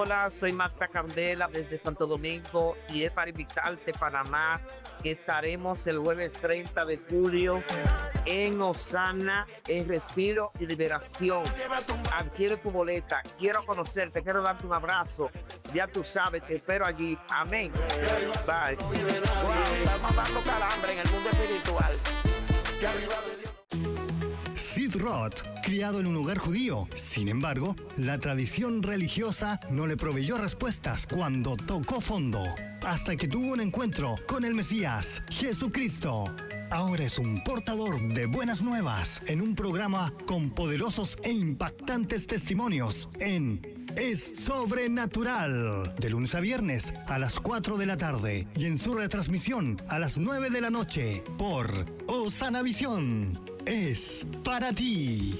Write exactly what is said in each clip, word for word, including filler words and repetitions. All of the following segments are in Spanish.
Hola, soy Marta Candela desde Santo Domingo y es para invitarte a Panamá, que estaremos el jueves treinta de julio en Osana, en Respiro y Liberación. Adquiere tu boleta, quiero conocerte, quiero darte un abrazo. Ya tú sabes, te espero allí. Amén. Bye. Wow, estamos dando calambre en el mundo espiritual. Sid Roth, criado en un hogar judío. Sin embargo, la tradición religiosa no le proveyó respuestas cuando tocó fondo, hasta que tuvo un encuentro con el Mesías, Jesucristo. Ahora es un portador de buenas nuevas en un programa con poderosos e impactantes testimonios en Es Sobrenatural, de lunes a viernes a las cuatro de la tarde y en su retransmisión a las nueve de la noche por Osana Visión. Es para ti.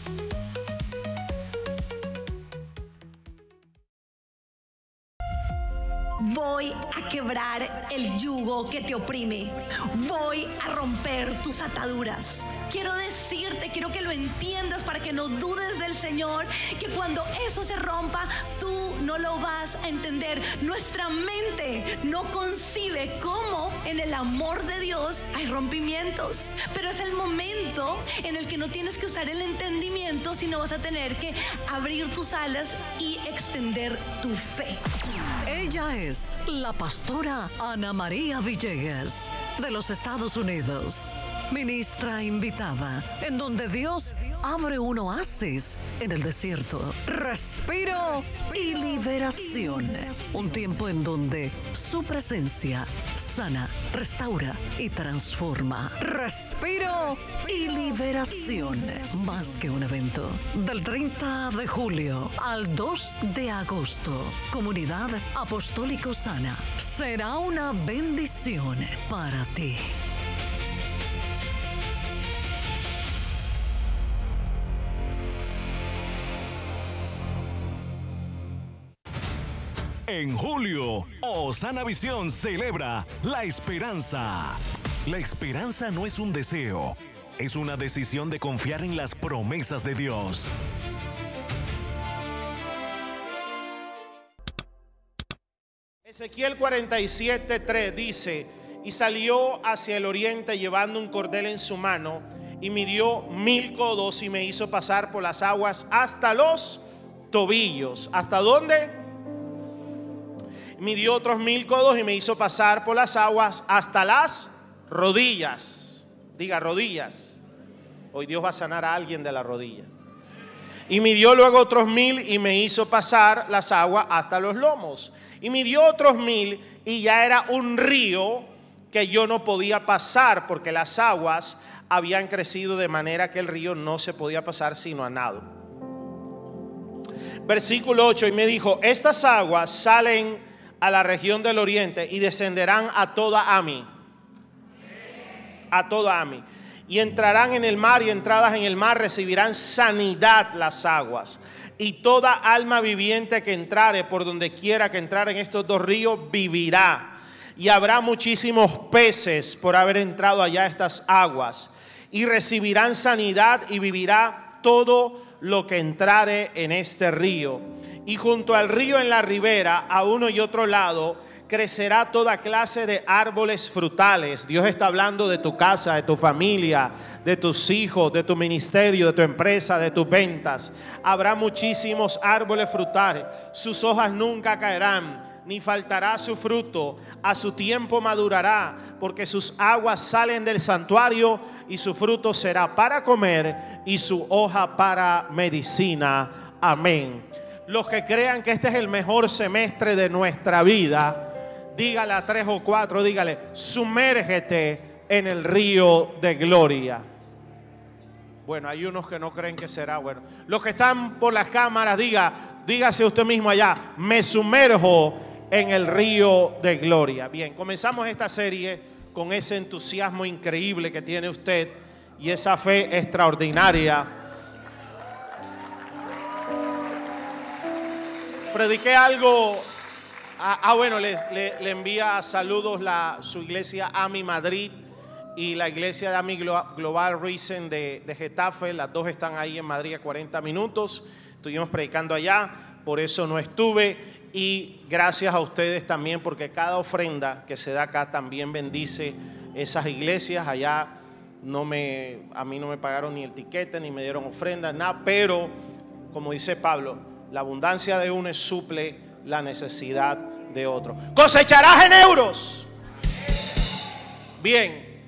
Voy a quebrar el yugo que te oprime. Voy a romper tus ataduras. Quiero decirte, quiero que lo entiendas para que no dudes del Señor, que cuando eso se rompa, tú no lo vas a entender. Nuestra mente no concibe cómo en el amor de Dios hay rompimientos. Pero es el momento en el que no tienes que usar el entendimiento, sino vas a tener que abrir tus alas y extender tu fe. Ella es la pastora Ana María Villegas, de los Estados Unidos. Ministra invitada, en donde Dios abre un oasis en el desierto. Respiro y liberación. Un tiempo en donde su presencia sana, restaura y transforma. Respiro y liberación. Más que un evento. Del treinta de julio al dos de agosto. Comunidad Apostólico Sana. Será una bendición para ti. En julio, Osana Visión celebra la esperanza. La esperanza no es un deseo, es una decisión de confiar en las promesas de Dios. Ezequiel cuarenta y siete, tres dice: y salió hacia el oriente llevando un cordel en su mano, y midió mil codos y me hizo pasar por las aguas hasta los tobillos. ¿Hasta dónde? Midió otros mil codos y me hizo pasar por las aguas hasta las rodillas. Diga rodillas. Hoy Dios va a sanar a alguien de la rodilla. Y midió luego otros mil y me hizo pasar las aguas hasta los lomos. Y midió otros mil y ya era un río que yo no podía pasar porque las aguas habían crecido de manera que el río no se podía pasar sino a nado. Versículo ocho, y me dijo: estas aguas salen a la región del oriente y descenderán a toda Ami, a toda Ami, y entrarán en el mar, y entradas en el mar recibirán sanidad las aguas, y toda alma viviente que entrare por donde quiera que entrare en estos dos ríos vivirá, y habrá muchísimos peces por haber entrado allá a estas aguas, y recibirán sanidad y vivirá todo lo que entrare en este río. Y junto al río en la ribera, a uno y otro lado, crecerá toda clase de árboles frutales. Dios está hablando de tu casa, de tu familia, de tus hijos, de tu ministerio, de tu empresa, de tus ventas. Habrá muchísimos árboles frutales. Sus hojas nunca caerán, ni faltará su fruto. A su tiempo madurará, porque sus aguas salen del santuario, y su fruto será para comer, y su hoja para medicina. Amén. Los que crean que este es el mejor semestre de nuestra vida, dígale a tres o cuatro, dígale: sumérgete en el río de gloria. Bueno, hay unos que no creen que será bueno. Los que están por las cámaras, diga, dígase usted mismo allá: me sumerjo en el río de gloria. Bien, comenzamos esta serie con ese entusiasmo increíble que tiene usted y esa fe extraordinaria. Prediqué algo. Ah, ah bueno, le, le, le envía saludos la, su iglesia AMI Madrid y la iglesia de AMI Global Reason de, de Getafe. Las dos están ahí en Madrid a cuarenta minutos. Estuvimos predicando allá, por eso no estuve. Y gracias a ustedes también, porque cada ofrenda que se da acá también bendice esas iglesias. Allá no me, a mí no me pagaron ni el tiquete, ni me dieron ofrenda, nada. Pero, como dice Pablo, la abundancia de uno suple la necesidad de otro. Cosecharás en euros. Bien.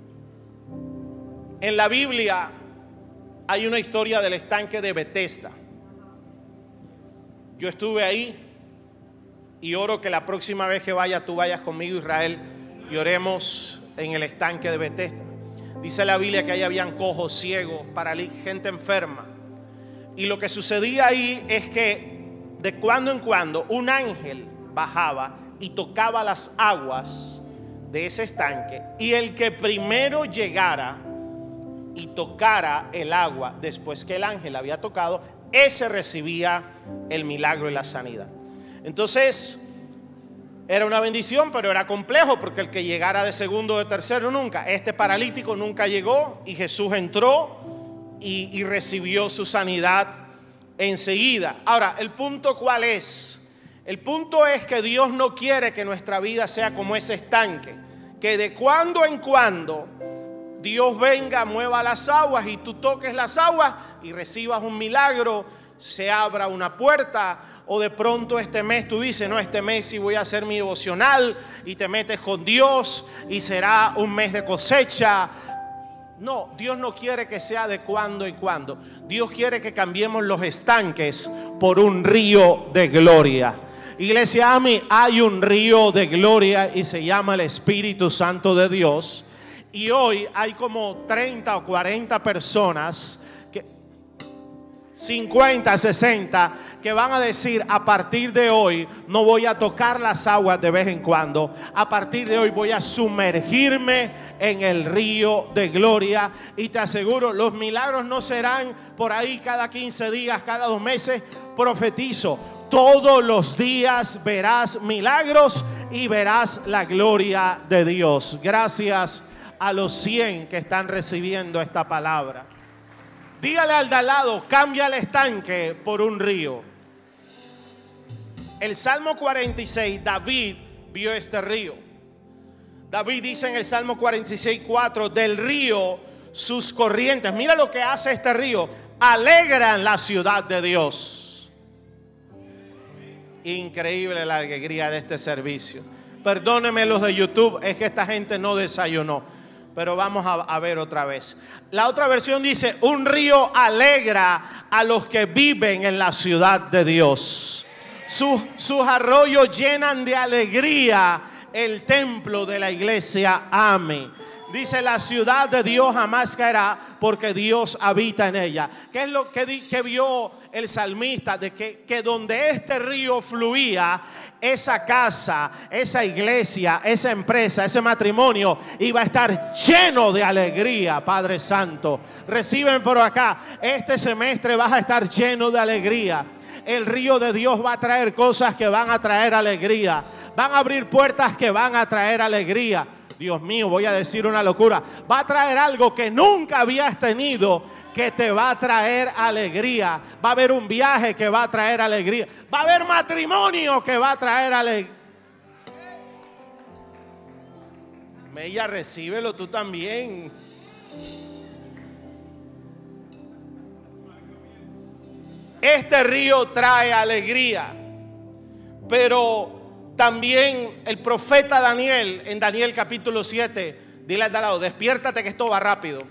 En la Biblia hay una historia del estanque de Betesda. Yo estuve ahí. Y oro que la próxima vez que vaya, tú vayas conmigo, Israel, y oremos en el estanque de Betesda. Dice la Biblia que ahí habían cojos, ciegos, paralíticos, gente enferma. Y lo que sucedía ahí es que de cuando en cuando un ángel bajaba y tocaba las aguas de ese estanque. Y el que primero llegara y tocara el agua después que el ángel había tocado, ese recibía el milagro y la sanidad. Entonces era una bendición, pero era complejo, porque el que llegara de segundo o de tercero nunca. Este paralítico nunca llegó y Jesús entró y, y recibió su sanidad enseguida. Ahora, ¿el punto cuál es? El punto es que Dios no quiere que nuestra vida sea como ese estanque, que de cuando en cuando Dios venga, mueva las aguas y tú toques las aguas y recibas un milagro, se abra una puerta. O de pronto este mes tú dices, no, este mes sí voy a hacer mi devocional, y te metes con Dios y será un mes de cosecha. No, Dios no quiere que sea de cuando y cuando. Dios quiere que cambiemos los estanques por un río de gloria. Iglesia, a mí hay un río de gloria y se llama el Espíritu Santo de Dios. Y hoy hay como treinta o cuarenta personas, que, cincuenta, sesenta, que van a decir: a partir de hoy no voy a tocar las aguas de vez en cuando. A partir de hoy voy a sumergirme en el río de gloria. Y te aseguro, los milagros no serán por ahí cada quince días, cada dos meses. Profetizo, todos los días verás milagros y verás la gloria de Dios. Gracias a los cien que están recibiendo esta palabra. Dígale al de al lado: cambia el estanque por un río. El Salmo cuarenta y seis, David vio este río. David dice en el Salmo cuarenta y seis, cuatro: del río sus corrientes. Mira lo que hace este río: alegran la ciudad de Dios. Increíble la alegría de este servicio. Perdónenme los de YouTube, es que esta gente no desayunó. Pero vamos a, a ver otra vez. La otra versión dice: un río alegra a los que viven en la ciudad de Dios. Sus, sus arroyos llenan de alegría el templo de la iglesia. Amén. Dice: la ciudad de Dios jamás caerá, porque Dios habita en ella. ¿Qué es lo que, di, que vio el salmista? De que, que donde este río fluía, esa casa, esa iglesia, esa empresa, ese matrimonio iba a estar lleno de alegría. Padre Santo, reciben por acá. Este semestre vas a estar lleno de alegría. El río de Dios va a traer cosas que van a traer alegría. Van a abrir puertas que van a traer alegría. Dios mío, voy a decir una locura. Va a traer algo que nunca habías tenido, que te va a traer alegría. Va a haber un viaje que va a traer alegría. Va a haber matrimonio que va a traer alegría. Mella, recíbelo tú también. Este río trae alegría. Pero también el profeta Daniel, en Daniel capítulo siete, dile al de al lado: despiértate que esto va rápido.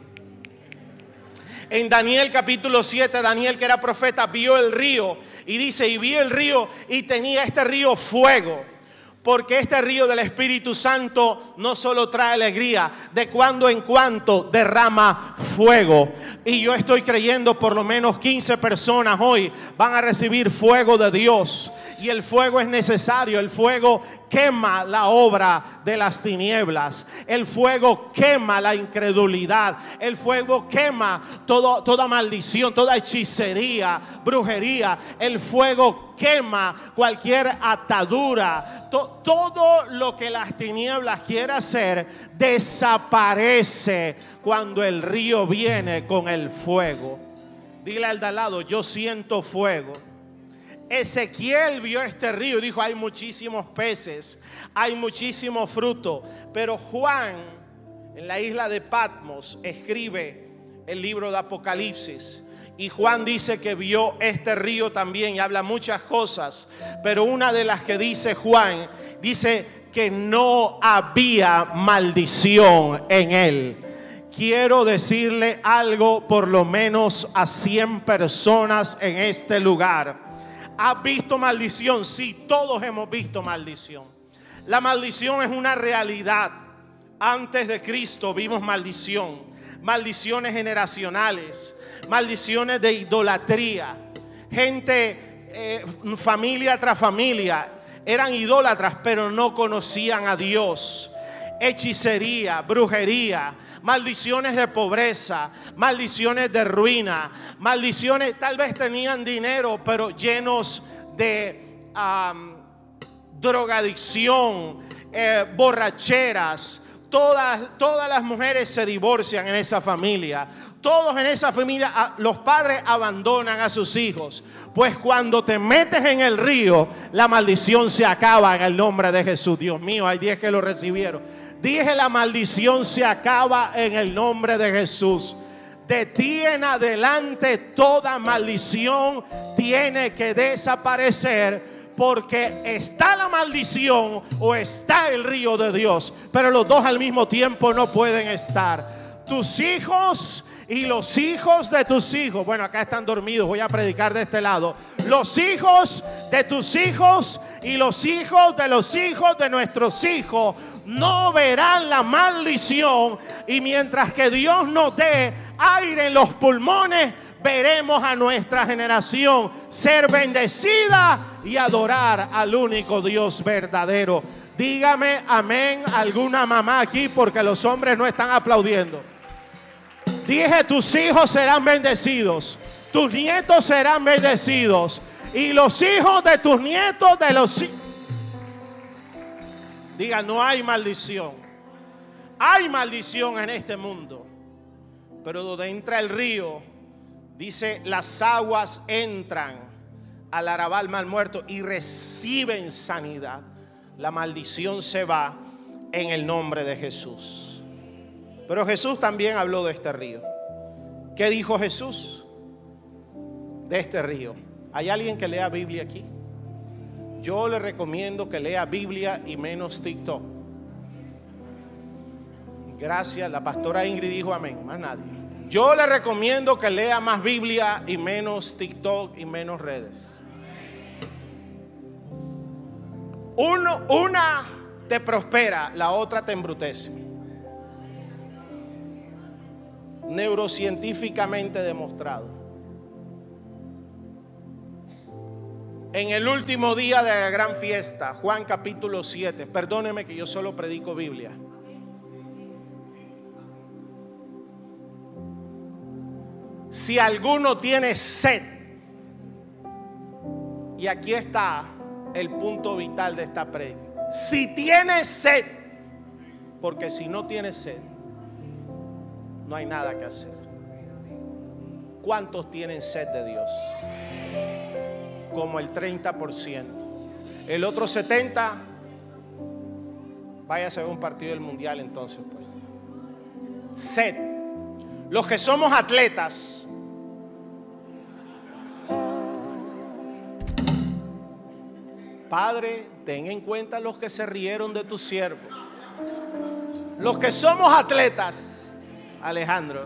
En Daniel capítulo siete, Daniel, que era profeta, vio el río y dice: y vi el río y tenía este río fuego. Porque este río del Espíritu Santo no solo trae alegría, de cuando en cuando derrama fuego. Y yo estoy creyendo por lo menos quince personas hoy van a recibir fuego de Dios. Y el fuego es necesario. El fuego quema la obra de las tinieblas. El fuego quema la incredulidad. El fuego quema todo, toda maldición, toda hechicería, brujería. El fuego quema cualquier atadura. To, todo lo que las tinieblas quiere hacer desaparece cuando el río viene con el fuego. Dile al de al lado: yo siento fuego. Ezequiel vio este río y dijo: hay muchísimos peces, hay muchísimo fruto. Pero Juan, en la isla de Patmos, escribe el libro de Apocalipsis. Y Juan dice que vio este río también y habla muchas cosas. Pero una de las que dice Juan, dice que no había maldición en él. Quiero decirle algo por lo menos a cien personas en este lugar. ¿Has visto maldición? Sí, todos hemos visto maldición. La maldición es una realidad. Antes de Cristo vimos maldición, maldiciones generacionales, maldiciones de idolatría. Gente, eh, familia tras familia, eran idólatras pero no conocían a Dios. Hechicería, brujería, maldiciones de pobreza, maldiciones de ruina, maldiciones, tal vez tenían dinero pero llenos de um, drogadicción, eh, borracheras. Todas, todas las mujeres se divorcian en esa familia. Todos en esa familia, los padres abandonan a sus hijos. Pues cuando te metes en el río, la maldición se acaba en el nombre de Jesús. Dios mío, hay diez que lo recibieron. Dije, la maldición se acaba en el nombre de Jesús. De ti en adelante toda maldición tiene que desaparecer. Porque está la maldición o está el río de Dios. Pero los dos al mismo tiempo no pueden estar. Tus hijos y los hijos de tus hijos. Bueno, acá están dormidos, voy a predicar de este lado. Los hijos de tus hijos y los hijos de los hijos de nuestros hijos no verán la maldición. Y mientras que Dios nos dé aire en los pulmones, veremos a nuestra generación ser bendecida y adorar al único Dios verdadero. Dígame amén alguna mamá aquí, porque los hombres no están aplaudiendo. Dije, tus hijos serán bendecidos, tus nietos serán bendecidos y los hijos de tus nietos de los hijos. Diga, no hay maldición. Hay maldición en este mundo, pero donde entra el río, dice, las aguas entran al arrabal mal muerto y reciben sanidad. La maldición se va en el nombre de Jesús. Pero Jesús también habló de este río. ¿Qué dijo Jesús de este río? ¿Hay alguien que lea Biblia aquí? Yo le recomiendo que lea Biblia y menos TikTok. Gracias, la pastora Ingrid dijo amén, más nadie. Yo le recomiendo que lea más Biblia y menos TikTok y menos redes. Uno, una te prospera, la otra te embrutece. Neurocientíficamente demostrado. En el último día de la gran fiesta, Juan capítulo siete, perdóneme que yo solo predico Biblia. Si alguno tiene sed, y aquí está el punto vital de esta prédica. Si tienes sed, porque si no tienes sed, no hay nada que hacer. ¿Cuántos tienen sed de Dios? Como el treinta por ciento. El otro setenta por ciento, váyase a ver un partido del mundial entonces pues. Sed. Los que somos atletas, Padre, ten en cuenta los que se rieron de tu siervo. Los que somos atletas, Alejandro,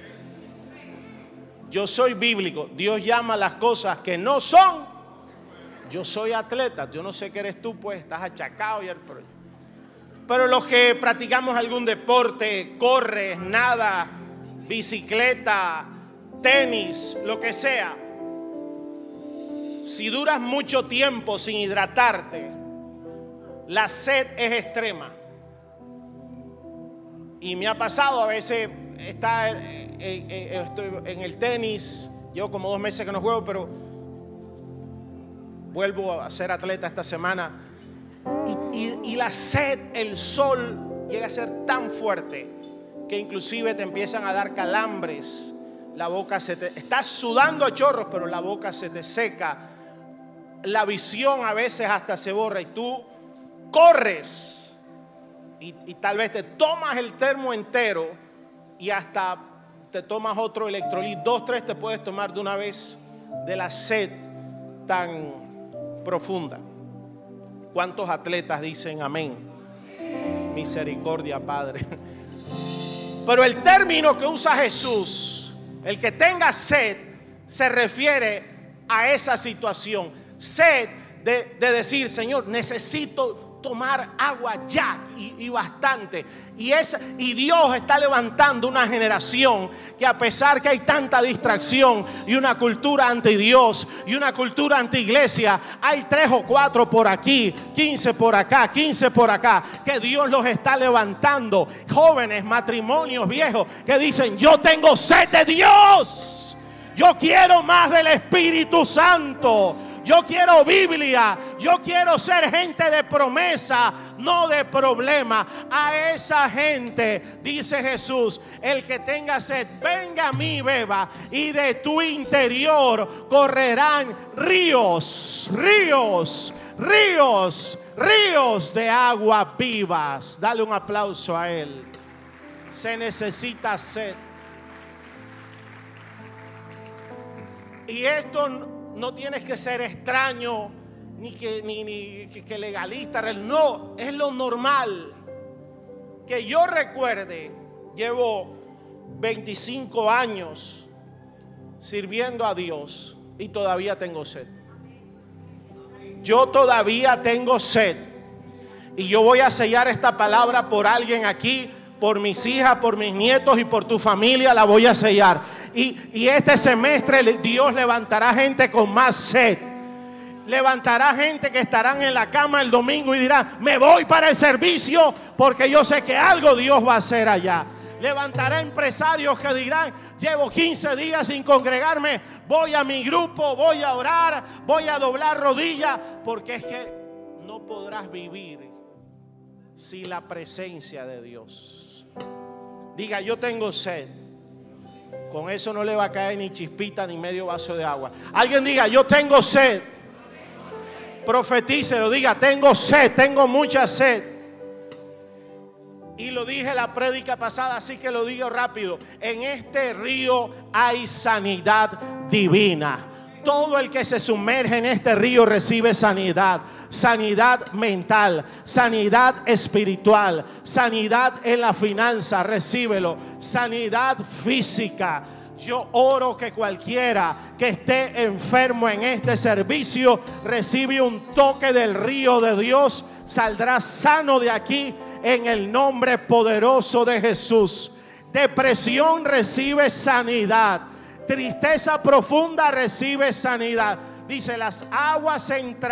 yo soy bíblico. Dios llama las cosas que no son. Yo soy atleta. Yo no sé qué eres tú, pues estás achacado y el problema. Pero los que practicamos algún deporte, corres, nada, bicicleta, tenis, lo que sea, si duras mucho tiempo sin hidratarte, la sed es extrema. Y me ha pasado, a veces está, eh, eh, estoy en el tenis, llevo como dos meses que no juego, pero vuelvo a ser atleta esta semana. Y, y, y la sed, el sol llega a ser tan fuerte que inclusive te empiezan a dar calambres. La boca se te, estás sudando a chorros, pero la boca se te seca. la visión a veces hasta se borra y tú corres y, y tal vez te tomas el termo entero y hasta te tomas otro electrolit, dos, tres te puedes tomar de una vez de la sed tan profunda. ¿Cuántos atletas dicen amén? Misericordia, Padre. Pero el término que usa Jesús, el que tenga sed, se refiere a esa situación. Sed de, de decir, Señor, necesito tomar agua ya y, y bastante. Y, es, y Dios está levantando una generación que, a pesar que hay tanta distracción y una cultura anti Dios y una cultura anti iglesia, hay tres o cuatro por aquí, quince por acá, quince por acá, que Dios los está levantando. Jóvenes, matrimonios viejos que dicen, yo tengo sed de Dios. Yo quiero más del Espíritu Santo. Yo quiero Biblia. Yo quiero ser gente de promesa, no de problema. A esa gente, dice Jesús, el que tenga sed, venga a mí, beba, y de tu interior correrán ríos, ríos, ríos, ríos de agua vivas. Dale un aplauso a Él. Se necesita sed. Y esto no tienes que ser extraño ni que, ni, ni que, que legalista. No, es lo normal. Que yo recuerde, llevo veinticinco años sirviendo a Dios y todavía tengo sed. Yo todavía tengo sed. Y yo voy a sellar esta palabra por alguien aquí, por mis hijas, por mis nietos y por tu familia, la voy a sellar. Y, y este semestre Dios levantará gente con más sed. Levantará gente que estarán en la cama el domingo y dirán, me voy para el servicio porque yo sé que algo Dios va a hacer allá. Levantará empresarios que dirán, llevo quince días sin congregarme, voy a mi grupo, voy a orar, voy a doblar rodillas, porque es que no podrás vivir sin la presencia de Dios. Diga, yo tengo sed. Con eso no le va a caer ni chispita ni medio vaso de agua. Alguien diga, yo tengo sed. Profetícelo, diga, tengo sed, tengo mucha sed. Y lo dije la prédica pasada, así que lo digo rápido. En este río hay sanidad divina. Todo el que se sumerge en este río recibe sanidad. Sanidad mental, sanidad espiritual, sanidad en la finanza, recíbelo. Sanidad física. Yo oro que cualquiera que esté enfermo en este servicio recibe un toque del río de Dios. Saldrá sano de aquí en el nombre poderoso de Jesús. Depresión recibe sanidad. Tristeza profunda recibe sanidad. Dice, las aguas entrarán.